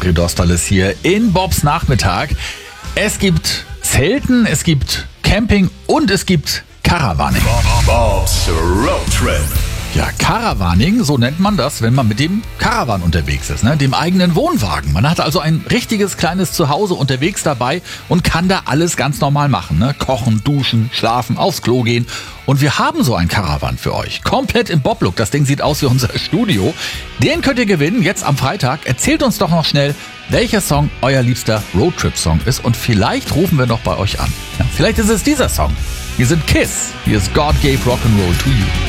André Dostales hier in Bobs Nachmittag. Es gibt Zelten, es gibt Camping und es gibt Caravaning. Bobs Road Trip. Ja, Caravaning, so nennt man das, wenn man mit dem Caravan unterwegs ist, dem eigenen Wohnwagen. Man hat also ein richtiges kleines Zuhause unterwegs dabei und kann da alles ganz normal machen. Kochen, duschen, schlafen, aufs Klo gehen. Und wir haben so ein Caravan für euch. Komplett im Bob-Look. Das Ding sieht aus wie unser Studio. Den könnt ihr gewinnen, jetzt am Freitag. Erzählt uns doch noch schnell, welcher Song euer liebster Roadtrip-Song ist. Und vielleicht rufen wir noch bei euch an. Ja, vielleicht ist es dieser Song. Wir sind KISS. Hier ist God Gave Rock'n'Roll to You.